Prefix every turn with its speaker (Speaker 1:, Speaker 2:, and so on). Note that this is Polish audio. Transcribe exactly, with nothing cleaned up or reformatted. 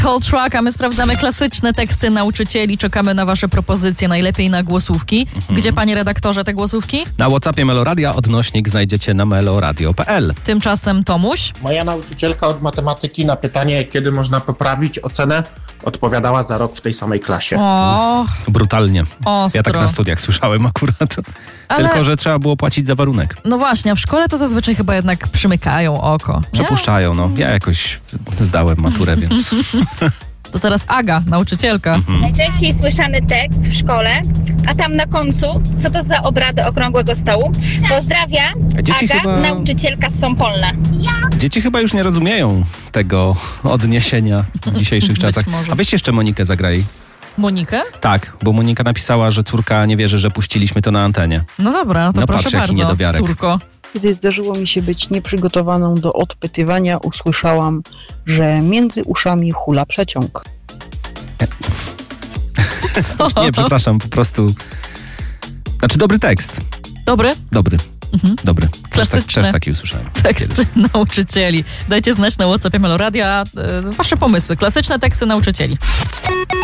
Speaker 1: Cold Track, a my sprawdzamy klasyczne teksty nauczycieli. Czekamy na wasze propozycje, najlepiej na głosówki. Mhm. Gdzie, panie redaktorze, te głosówki?
Speaker 2: Na WhatsAppie Meloradia, odnośnik znajdziecie na meloradio kropka p l.
Speaker 1: Tymczasem Tomuś.
Speaker 3: Moja nauczycielka od matematyki na pytanie, kiedy można poprawić ocenę, odpowiadała za rok w tej samej klasie.
Speaker 1: O,
Speaker 2: brutalnie.
Speaker 1: Ostro.
Speaker 2: Ja tak na studiach słyszałem akurat.
Speaker 1: Ale...
Speaker 2: Tylko, że trzeba było płacić za warunek.
Speaker 1: No właśnie, a w szkole to zazwyczaj chyba jednak przymykają oko. Nie?
Speaker 2: Przepuszczają, no. Ja jakoś zdałem maturę, więc...
Speaker 1: To teraz Aga, nauczycielka.
Speaker 4: Mhm. Najczęściej słyszany tekst w szkole, a tam na końcu, co to za obrady okrągłego stołu? Pozdrawia
Speaker 2: Dzieci
Speaker 4: Aga,
Speaker 2: chyba...
Speaker 4: nauczycielka z Sąpolna.
Speaker 2: Dzieci chyba już nie rozumieją tego odniesienia w dzisiejszych czasach.
Speaker 1: Może.
Speaker 2: A weź jeszcze Monikę zagraj.
Speaker 1: Monikę?
Speaker 2: Tak, bo Monika napisała, że córka nie wierzy, że puściliśmy to na antenie.
Speaker 1: No dobra, to
Speaker 2: no
Speaker 1: proszę
Speaker 2: patrz, jaki
Speaker 1: bardzo,
Speaker 2: niedowiarek.
Speaker 1: córko.
Speaker 5: Kiedy zdarzyło mi się być nieprzygotowaną do odpytywania, usłyszałam, że między uszami hula przeciąg.
Speaker 1: Co?
Speaker 2: Nie, przepraszam, po prostu... Znaczy dobry tekst.
Speaker 1: Dobry?
Speaker 2: Dobry. Mhm. Dobry.
Speaker 1: Klasyczne.
Speaker 2: Też, też taki usłyszałem.
Speaker 1: Teksty kiedyś. Nauczycieli. Dajcie znać na WhatsAppie Meloradia wasze pomysły. Klasyczne teksty nauczycieli.